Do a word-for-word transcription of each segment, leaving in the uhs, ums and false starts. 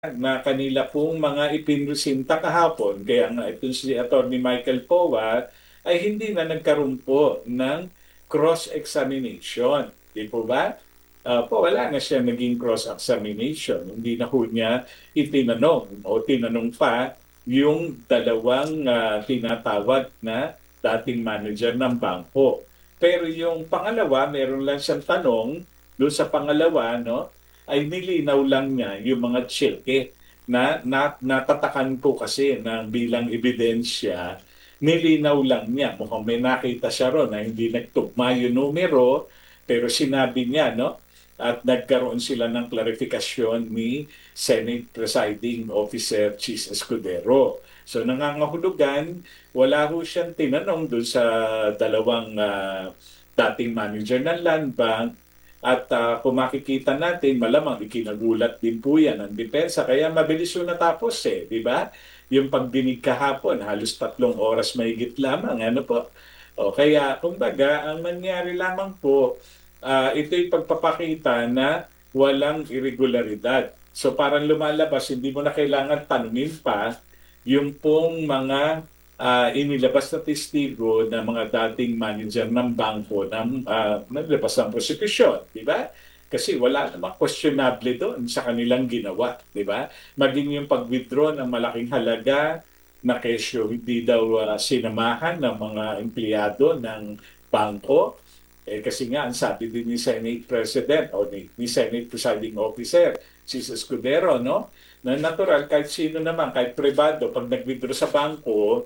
na kanila pong mga ipinresinta kahapon, kaya nga ito si Attorney Michael Powa ay hindi na nagkaroon po ng cross-examination. Di po ba? Uh, po, wala na siya naging cross-examination. Hindi na ho niya itinanong o tinanong pa yung dalawang uh, tinatawag na dating manager ng bangko. Pero yung pangalawa, meron lang siyang tanong doon sa pangalawa, no? Ay nilinaw lang niya yung mga tseke na, na natatakan ko kasi na bilang ebidensya, nilinaw lang niya. Mukhang may nakita siya ron na hindi nagtugma yung numero, pero sinabi niya, no? At nagkaroon sila ng klarifikasyon ni Senate Presiding Officer Chis Escudero. So nangangahulugan, wala ho siyang tinanong doon sa dalawang uh, dating manager ng Land Bank. At uh, kung makikita natin, malamang ikinagulat din po yan ang depensa. Kaya mabilis yung natapos eh, di ba? Yung pagdinig kahapon, halos tatlong oras mahigit lamang. Ano po? O, kaya, kumbaga, ang nangyari lamang po, uh, ito'y pagpapakita na walang irregularidad. So parang lumalabas, hindi mo na kailangan tanungin pa yung pong mga uh, inilabas na testigo ng mga dating manager ng bangko ng uh, naglabas ng prosekusyon, di ba? Kasi wala namang questionable doon sa kanilang ginawa, di ba? Maging yung pag-withdraw ng malaking halaga na kesyo hindi daw uh, sinamahan ng mga empleyado ng bangko. Eh, kasi nga, ang sabi din ni Senate President o ni, ni Senate Presiding Officer, si Escudero, no? Na natural, kahit sino naman, kahit privado, pag nag-withdraw sa bangko,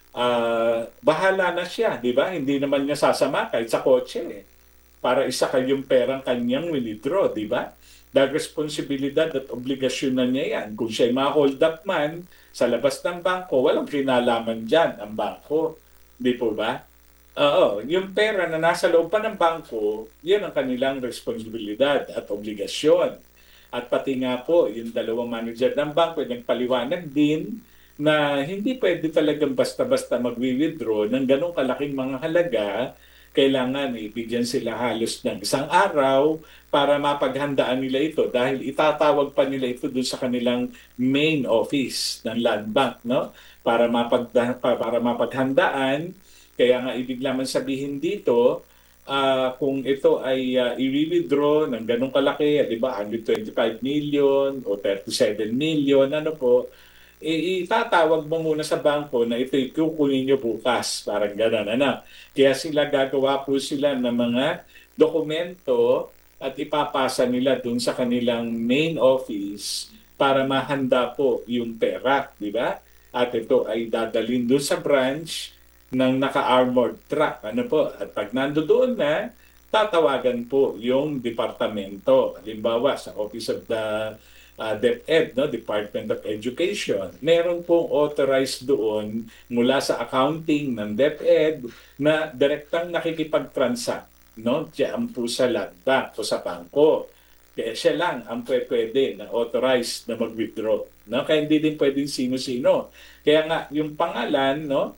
uh, bahala na siya, di ba? Hindi naman niya sasama kahit sa kotse eh, para isa kayong perang kanyang withdraw, di ba? Dahil responsibilidad at obligasyon na niya yan. Kung siya'y ma-hold up man sa labas ng bangko, walang kinalaman dyan ang bangko. Di po ba? Oo, yung pera na nasa loob pa ng bangko, yun ang kanilang responsibilidad at obligasyon. At pati nga po, yung dalawang manager ng bangko, nagpaliwanag din na hindi pwede talagang basta-basta mag-withdraw ng ganong kalaking mga halaga. Kailangan ibigyan sila halos ng isang araw para mapaghandaan nila ito dahil itatawag pa nila ito doon sa kanilang main office ng Land Bank, no? Para mapag para mapaghandaan. Kaya nga ibig naman sabihin dito, uh, kung ito ay uh, i-withdraw ng ganong kalaki, di ba, one hundred twenty-five million o thirty-seven million, ano po, itatawag mo muna sa bangko na ito ikukunin nyo bukas. Parang gano'n, ano. Kaya sila gagawa po sila ng mga dokumento at ipapasa nila dun sa kanilang main office para mahanda po yung pera, di ba? At ito ay dadalhin dun sa branch ng naka-armored truck. Ano po? At pag nandoon na, tatawagan po yung departamento. Halimbawa, sa Office of the uh, DepEd, no? Department of Education. Meron pong authorized doon mula sa accounting ng DepEd na direktang nakikipag-transact, no? Diyan po sa Land Bank o sa bangko. Kaya siya lang ang pwede na authorized na mag-withdraw. No? Kaya hindi din pwedeng sino-sino. Kaya nga, yung pangalan, no?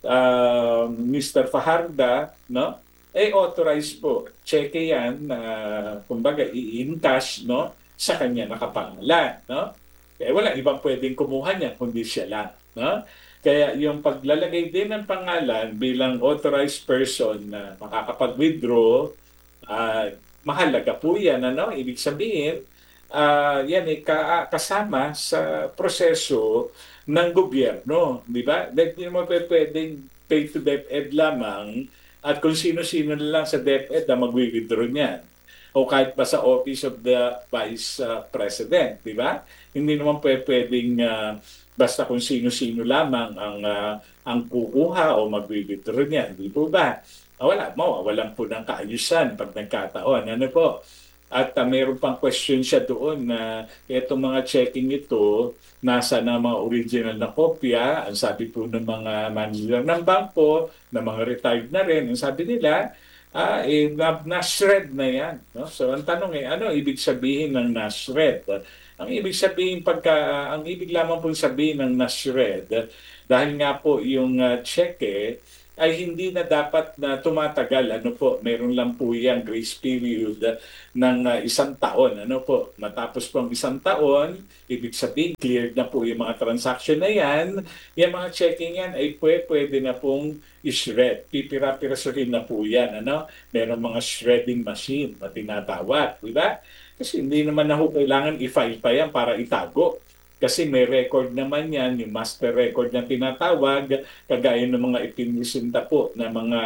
uh, mister Fajarda, no? Eh authorized po. Cheque yan na uh, kumbaga i-encash, no, sa kanya nakapangalan, no? Kaya wala ibang pwedeng kumuha niya kundi siya lang, no? Kaya yung paglalagay din ng pangalan bilang authorized person na makakapag-withdraw, uh, mahalaga po yan, ano? Ibig sabihin, uh, yan ay ka kasama sa proseso ng gobyerno, di ba? Like, hindi mo pwedeng pay to DepEd lamang at kung sino-sino na lang sa DepEd na mag-withdraw niyan. O kahit pa sa Office of the Vice uh, President, di ba? Hindi naman pwedeng uh, basta kung sino-sino lamang ang uh, ang kukuha o mag-withdraw niyan, di po ba? Ah, wala, mawawalan po ng kaayusan pag nagkataon. Ano po? At uh, mayroon pang question siya doon na itong mga checking ito, nasa na mga original na kopya. Ang sabi po ng mga manager ng bangko, na mga retired na rin, ang sabi nila, ah, eh, na, na-shred na yan. No? So ang tanong eh, ano ibig sabihin ng na-shred? Ang ibig sabihin, pagka, uh, ang ibig lamang po sabihin ng na-shred, dahil nga po yung uh, cheque, ay hindi na dapat na tumatagal. Ano po, meron lang po yung grace period uh, ng uh, isang taon. Ano po, matapos po ang isang taon, ibig sabihin cleared na po yung mga transaction na yan, yung mga checking yan ay pwede, pwede na pong i-shred. Pipira-pirasuhin na po yan. Ano? Meron mga shredding machine na tinatawag. Di ba? Kasi hindi naman na ho kailangan i-file pa yan para itago. Kasi may record naman yan, yung master record na tinatawag, kagaya ng mga ipinisinta po na mga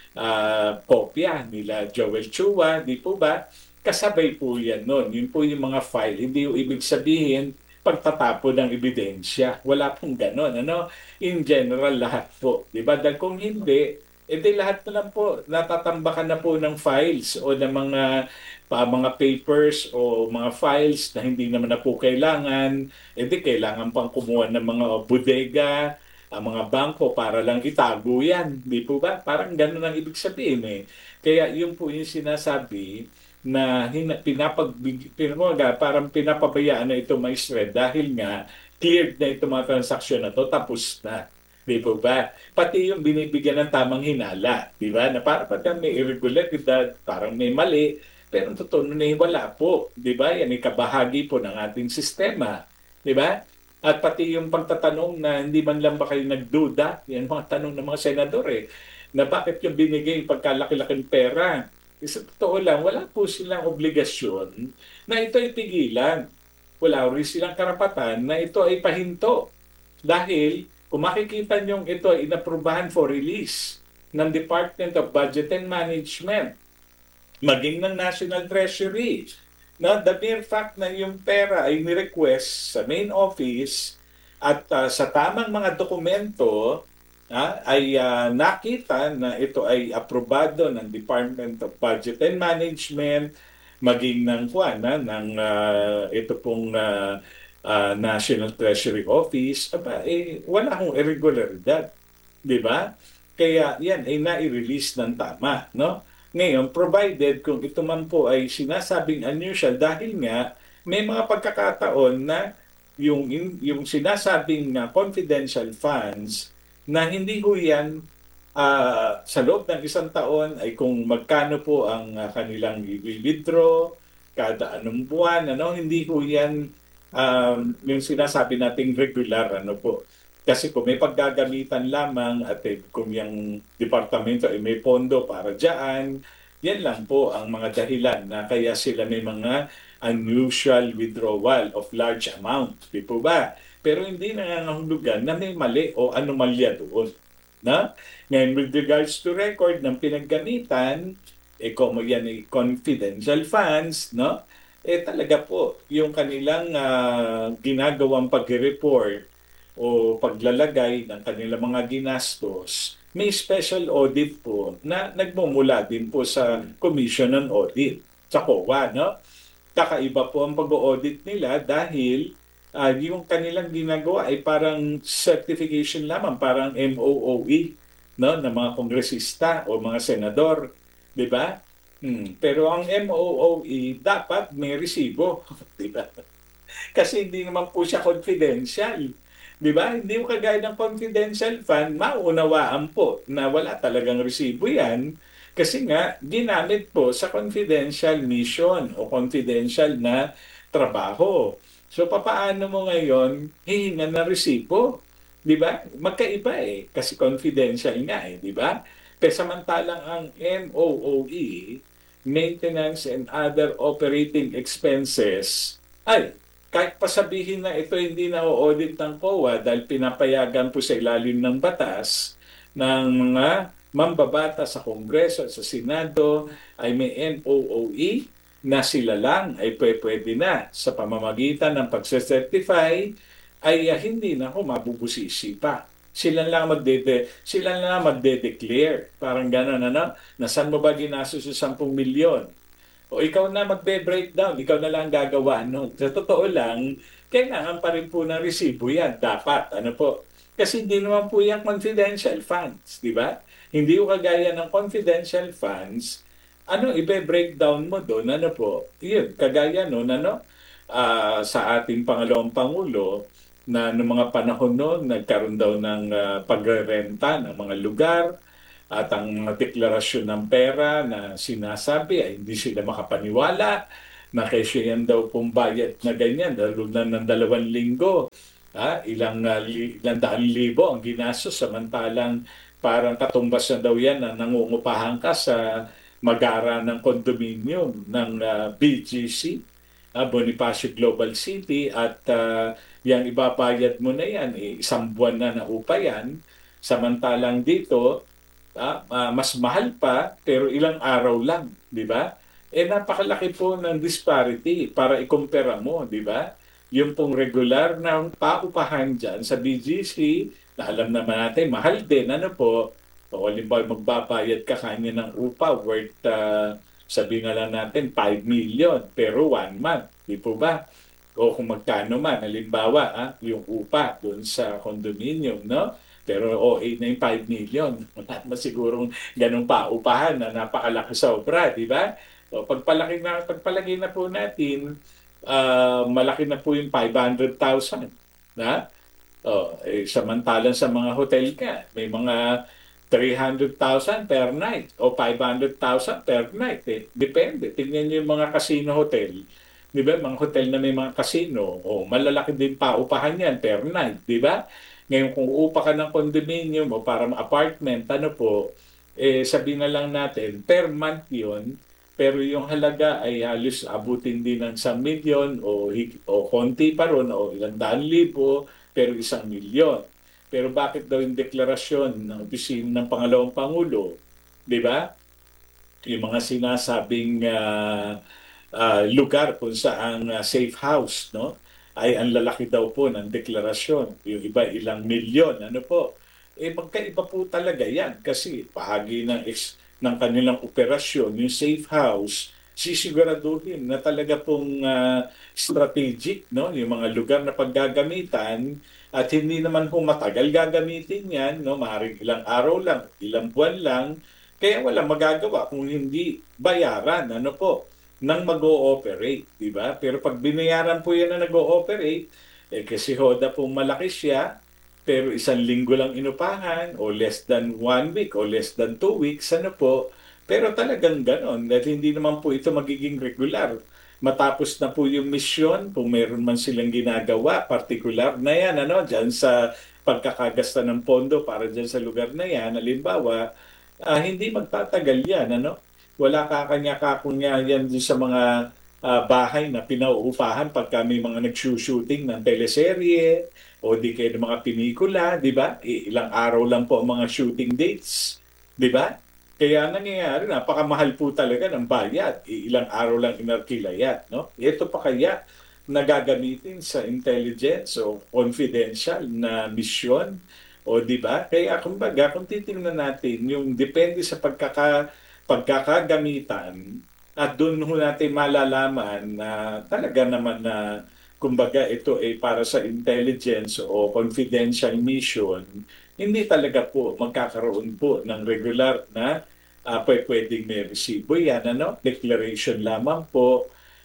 uh, kopya nila Joel Chua, di po ba? Kasabay po yan nun. Yun po yung mga file. Hindi yung ibig sabihin pagtatapon ng ebidensya. Wala pong ganon. Ano? In general, lahat po. Di ba? Dahil kung hindi, edi lahat na lang po, natatambakan na po ng files o ng mga pa, mga papers o mga files na hindi naman na po kailangan, edi kailangan pang kumuha ng mga bodega, ang mga bangko para lang itago yan. Di po ba? Parang ganun ang ibig sabihin eh. Kaya yun po yung sinasabi na hina, pinapag, pinapaga, parang pinapabayaan na ito may shred dahil nga cleared na ito mga transaksyon na to, tapos na. Di po ba? Pati yung binibigyan ng tamang hinala, di ba? Na parang pagka may irregularity, parang may mali, pero ang totoo na wala po, di ba? Yan ay kabahagi po ng ating sistema, di ba? At pati yung pagtatanong na hindi man lang ba kayo nagduda, yan mga tanong ng mga senador eh, na bakit yung binigay pagkalaki-laking pera. Eh, sa totoo lang, wala po silang obligasyon na ito ay pigilan. Wala rin silang karapatan na ito ay pahinto. Dahil kung makikita nyo ito ay inaprubahan for release ng Department of Budget and Management, maging ng National Treasury, na the mere fact na yung pera ay ni-request sa main office at uh, sa tamang mga dokumento uh, ay uh, nakita na ito ay aprobado ng Department of Budget and Management, maging ng kuan ng uh, ito pong uh, uh, National Treasury Office, aba, eh, wala akong irregularidad. Di ba? Kaya yan ay nai-release ng tama. No? Ngayon, provided kung ito man po ay sinasabing unusual dahil nga may mga pagkakataon na yung, yung sinasabing uh, confidential funds na hindi ho yan uh, sa loob ng isang taon ay kung magkano po ang uh, kanilang i-withdraw kada anong buwan, ano, hindi ho yan um, yung sinasabi nating regular, ano po. Kasi kung may paggagamitan lamang at eh, kung yung departamento ay may pondo para dyan, yan lang po ang mga dahilan na kaya sila may mga unusual withdrawal of large amount. Di po ba? Pero hindi nangangahulugan na may mali o anomalya doon. Na? Ngayon, with regards to record ng pinaggamitan, eh kung yan ay confidential funds, no? Eh talaga po, yung kanilang uh, ginagawang pag-report o paglalagay ng kanilang mga ginastos, may special audit po na nagmumula din po sa Commission on Audit, sa C O A, no? Kakaiba po ang pag-audit nila dahil uh, yung kanilang ginagawa ay parang certification lamang, parang M O O E, no, ng mga kongresista o mga senador, di ba? Hmm. Pero ang M O O E dapat may resibo, di ba? Kasi hindi naman po siya confidential. Di ba? Hindi mo kagaya ng confidential fund, maunawaan po na wala talagang resibo yan kasi nga ginamit po sa confidential mission o confidential na trabaho. So papaano mo ngayon hihingan ng resibo? Di ba? Magkaiba eh kasi confidential nga eh, di ba? Pero samantalang ang M O O E, maintenance and other operating expenses, ay kahit pasabihin na ito hindi na-audit ng C O A dahil pinapayagan po sa ilalim ng batas ng mga mambabata sa Kongreso at sa Senado ay may M O O E na sila lang ay pwede na sa pamamagitan ng pagse-certify ay uh, hindi na ako mabubusisi pa. Sila lang magdede, sila lang magde-declare. Parang gano'n, ano? Na saan mo ba ginastos sa ten milyon? O ikaw na magbe-breakdown, ikaw na lang gagawa nun. Sa totoo lang, kailangan pa rin po ng resibo yan. Dapat, ano po. Kasi hindi naman po yung confidential funds, di ba? Hindi ko kagaya ng confidential funds, ano, ibe-breakdown mo doon, ano po. Yun, kagaya nun, ano, uh, sa ating Pangalawang Pangulo, na noong mga panahon noon, nagkaroon daw ng uh, pagrerenta ng mga lugar, at ang mga deklarasyon ng pera na sinasabi ay hindi sila makapaniwala na kesyo yan daw pong bayad na ganyan, lalo na ng dalawang linggo. Ah, ilang, uh, li, ilang daan libo ang ginastos samantalang parang katumbas na daw yan na nangungupahan ka sa magara ng condominium ng uh, B G C, uh, Bonifacio Global City, at uh, yung ibabayad mo na yan, eh, isang buwan na na upa yan. Samantalang dito, ah, ah, mas mahal pa pero ilang araw lang, di ba? Eh napakalaki po ng disparity para ikumpara mo, di ba? Yung pong regular na paupahan dyan sa B G C, na alam naman natin, mahal din, ano po, o halimbawa magbabayad ka kanya ng upa worth, uh, sabihin na lang natin, five million, pero one month, di po ba? O kung magkano man, halimbawa, ah, yung upa doon sa condominium, no? Pero O A na yung five million. Wala naman sigurong ganun pa upahan na napakalaki sobra, di ba? O pagpalaki na, pagpalagay na po natin, ah, malaki na po yung five hundred thousand. Na? O, eh, samantalang sa mga hotel ka, may mga three hundred thousand per night o five hundred thousand per night. Eh. Depende. Tingnan niyo yung mga casino hotel. Di ba? Mga hotel na may mga casino, o malalaki din pa upahan yan per night. Di ba? Ngayon, kung uupa ka ng condominium o para apartment, ano po, eh, sabihin na lang natin, per month yun, pero yung halaga ay halos abutin din ng isang milyon o, hig- o konti pa ron o ilang daan libo, pero isang milyon. Pero bakit daw yung deklarasyon ng opisina ng Pangalawang Pangulo, di ba? Yung mga sinasabing ah, ah, lugar kung saan ah, safe house, no? Ay ang lalaki daw po ng deklarasyon. Yung iba ilang milyon, ano po. Eh magkaiba po talaga yan kasi bahagi ng ex, ng kanilang operasyon, yung safe house, sisiguraduhin na talaga pong ah, strategic, no? Yung mga lugar na paggagamitan at hindi naman po matagal gagamitin yan, no? Maaaring ilang araw lang, ilang buwan lang, kaya walang magagawa kung hindi bayaran, ano po, ng mag-ooperate, di ba? Pero pag binayaran po yan na nag-ooperate, eh kasi hoda po malaki siya, pero isang linggo lang inupahan, o less than one week, o less than two weeks, ano po. Pero talagang ganon, dahil hindi naman po ito magiging regular. Matapos na po yung mission, kung meron man silang ginagawa, particular na yan, ano, dyan sa pagkakagasta ng pondo para dyan sa lugar na yan, halimbawa, ah, hindi magtatagal yan, ano? Wala kakanya-kakunya yan din sa mga ah, bahay na pinauupahan pagka may mga nag-shooting ng teleserye o di kayo ng mga pinikula, di ba? I- ilang araw lang po ang mga shooting dates, di ba? Kaya nangyayari, napakamahal po talaga ng bayad. I- ilang araw lang inarkila yan, no? Ito pa kaya nagagamitin sa intelligence o confidential na misyon, o di ba? Kaya kumbaga, kung titingnan natin yung depende sa pagkaka pagkakagamitan, at doon ho natin malalaman na talaga naman na kumbaga ito ay para sa intelligence o confidential mission, hindi talaga po magkakaroon po ng regular na uh, pwedeng may resibo yan, ano? Declaration lamang po,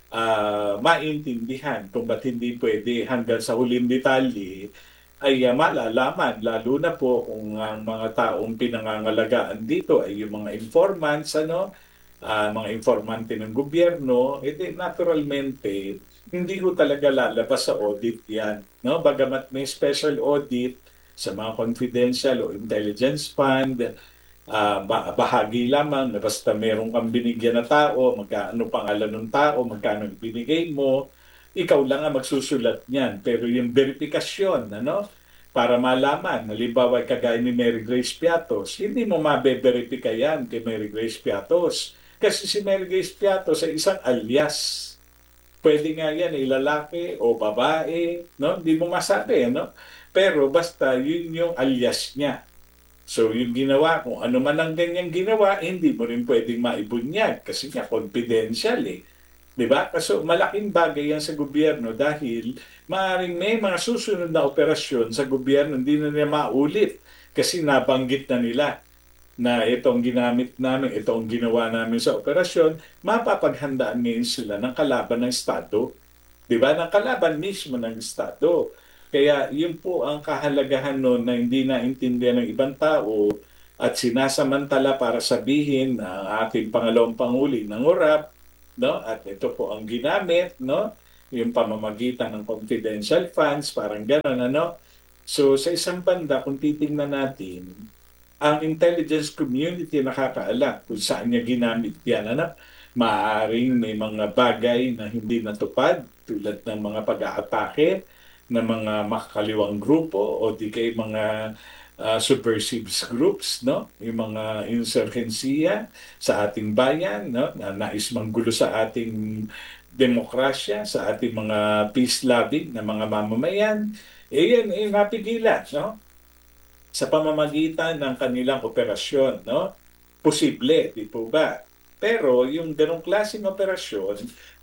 ah, maintindihan kung ba't hindi pwede hanggang sa huling detalye ay uh, malalaman, lalo na po kung ang mga taong pinangangalagaan dito ay yung mga informants, ano, ah, mga informante ng gobyerno, edi naturalmente, hindi ko talaga lalabas sa audit yan. No? Bagamat may special audit sa mga confidential o intelligence fund, ah, ba- bahagi lamang na basta meron kang binigyan na tao, magkano pangalan ng tao, magkano ibinigay mo, ikaw lang ang magsusulat niyan. Pero yung verifikasyon, ano, para malaman, halimbawa kagaya ni Mary Grace Piatos, hindi mo mabe-verify yan kay Mary Grace Piatos. Kasi si Mary Grace Piatos ay isang alias. Pwede nga yan, eh, lalaki o babae, no? Hindi mo masabi, no? Pero basta yun yung alias niya. So yung ginawa, kung ano man ang ganyang ginawa, hindi mo rin pwedeng maibunyag kasi nga confidential eh. 'Di ba? Kasi malaking bagay yan sa gobyerno dahil maaaring may mga susunod na operasyon sa gobyerno hindi na nila maulit kasi nabanggit na nila na itong ginamit namin, itong ginawa namin sa operasyon, mapapaghandaan ngayon sila ng kalaban ng Estado. Di ba? Ng kalaban mismo ng Estado. Kaya yun po ang kahalagahan noon na hindi naintindihan ng ibang tao at sinasamantala para sabihin na ang ating pangalawang pangulo nangurap, no? At ito po ang ginamit, no? Yung pamamagitan ng confidential funds, parang gano'n, ano? So sa isang banda, kung titingnan natin, ang intelligence community nakakaalam kung saan niya ginamit yan. Ano? Maaaring may mga bagay na hindi natupad tulad ng mga pag-aatake ng mga makakaliwang grupo o di kay mga uh, subversive groups, no? Yung mga insurgensiya sa ating bayan, no? Na nais manggulo sa ating demokrasya, sa ating mga peace-loving na mga mamamayan. Eh yan, eh, napigilan, no? Sa pamamagitan ng kanilang operasyon, no? Posible, di po ba? Pero yung ganong klaseng operasyon,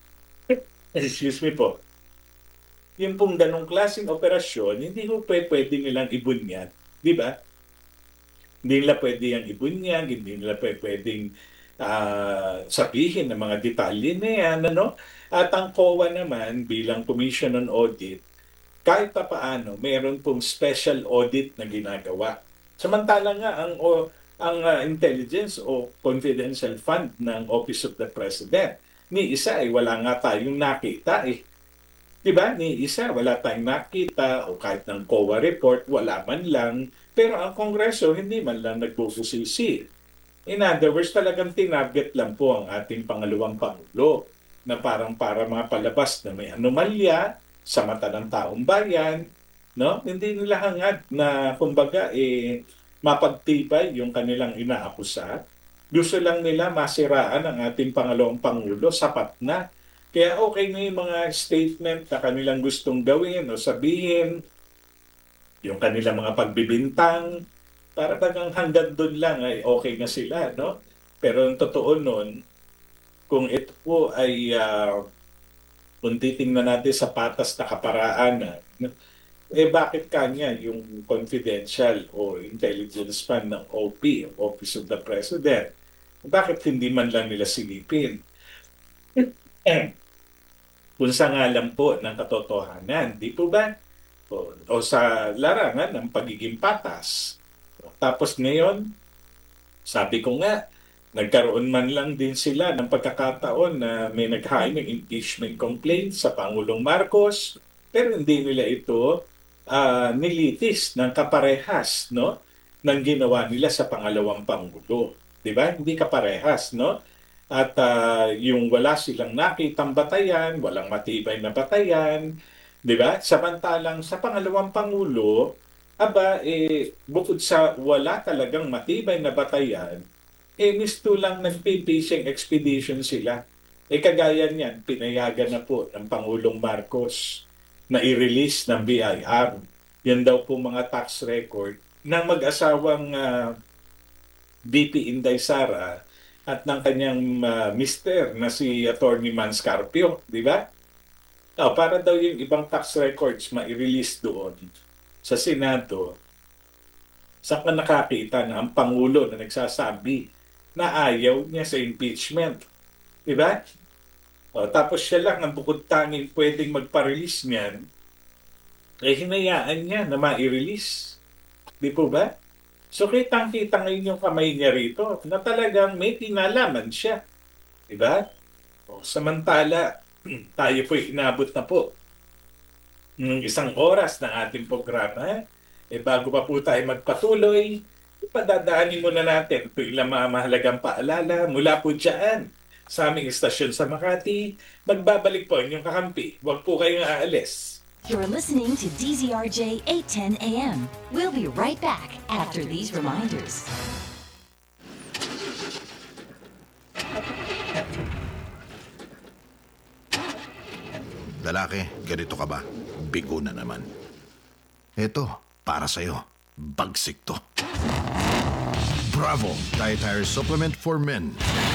excuse me po, yung pong ganong klaseng operasyon, hindi ko pwede, pwede nilang ibunyag, di ba? Hindi nila pwede yung ibunyag, hindi nila pwede, pwedeng ah, sabihin ng mga detalye na yan, ano? At ang C O A naman bilang Commission on Audit, kahit pa paano, meron pong special audit na ginagawa. Samantala nga, ang, o, ang uh, intelligence o confidential fund ng Office of the President, ni isa ay wala nga tayong nakita eh. Diba? Ni isa, wala tayong nakita o kahit ng C O A report, wala man lang. Pero ang Kongreso, hindi man lang nagbubusisi. In other words, talagang tinarget lang po ang ating pangalawang Pangulo na parang para mga palabas na may anomalya sa mata ng taong bayan, no? Hindi nila hangad na kumbaga eh mapagtibay yung kanilang inaakusa. Gusto lang nila masiraan ang ating pangalawang Pangulo, sapat na. Kaya okay na yung mga statement na kanilang gustong gawin o sabihin, yung kanilang mga pagbibintang, para bagang hanggang doon lang ay okay na sila, no? Pero ang totoo nun, kung ito po ay uh, kung titingnan natin sa patas na kaparaanan, eh bakit kanya yung confidential o intelligence fund ng O P, Office of the President, bakit hindi man lang nila silipin? Eh, kung sa ngalan po ng katotohanan, di po ba? O, o sa larangan ng pagiging patas. Tapos ngayon, sabi ko nga, nagkaroon man lang din sila ng pagkakataon na may naghain ng impeachment complaint sa Pangulong Marcos, pero hindi nila ito uh, nilitis ng kaparehas, no? Ng ginawa nila sa pangalawang Pangulo. Di ba? Hindi kaparehas, no? At uh, yung wala silang nakitang batayan, walang matibay na batayan, di ba? Samantalang sa pangalawang Pangulo, aba, eh, bukod sa wala talagang matibay na batayan, eh, misto lang nagpipishing expedition sila. Eh, kagaya niyan, pinayagan na po ng Pangulong Marcos na i-release ng B I R. Yan daw po mga tax record ng mag-asawang uh, B P Inday Sara at ng kanyang uh, mister na si Attorney Manscarpio, di ba? Oh, para daw yung ibang tax records ma-release doon sa Senado, saan ka nakakita na ang Pangulo na nagsasabi na ayaw niya sa impeachment? Di ba? Oh, tapos siya lang ang bukod tanging pwedeng magpa-release niyan, eh hinayaan niya na ma-release. Di po ba? So kitang-kita ngayon yung kamay niya rito na talagang may kinalaman siya. Diba? O, samantala, tayo po inabot na po ng isang oras ng ating programa. Eh bago pa po tayo magpatuloy, ipadadaanin muna natin ito ilang mga mahalagang paalala mula po dyan sa aming istasyon sa Makati. Magbabalik po inyong kakampi. Huwag po kayong aalis. You're listening to D Z R J eight ten A M. We'll be right back after these reminders. Lalaki, ganito ka ba? Bigo na naman. Eto, para sa'yo. Bagsik to. Bravo! Dietary Supplement for Men.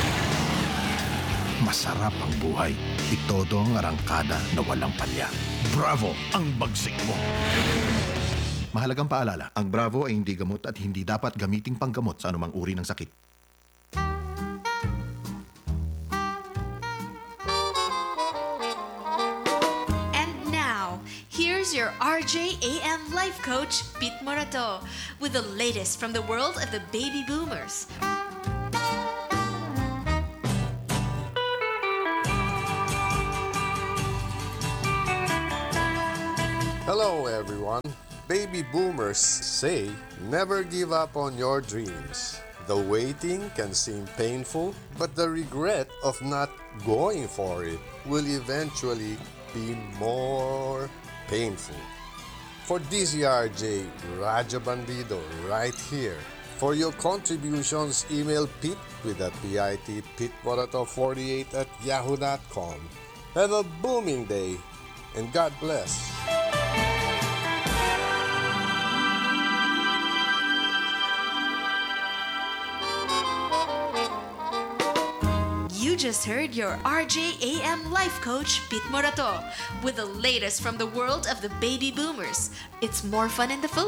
Masarap ang buhay. Itodo ang arangkada na walang palya. Bravo ang bagsik mo. Mahalagang paalala, ang Bravo ay hindi gamot at hindi dapat gamiting panggamot sa anumang uri ng sakit. And now, here's your R R J A M Life Coach Pete Morato with the latest from the world of the baby boomers. Hello everyone. Baby boomers say never give up on your dreams. The waiting can seem painful, but the regret of not going for it will eventually be more painful. For D Z R J, Raja Bandido right here. For your contributions, email Pete with a P I T, pitmorato forty-eight at yahoo dot com. Have a booming day and God bless. You just heard your R J A M Life Coach Pete Morato with the latest from the world of the baby boomers. It's more fun in the Philippines.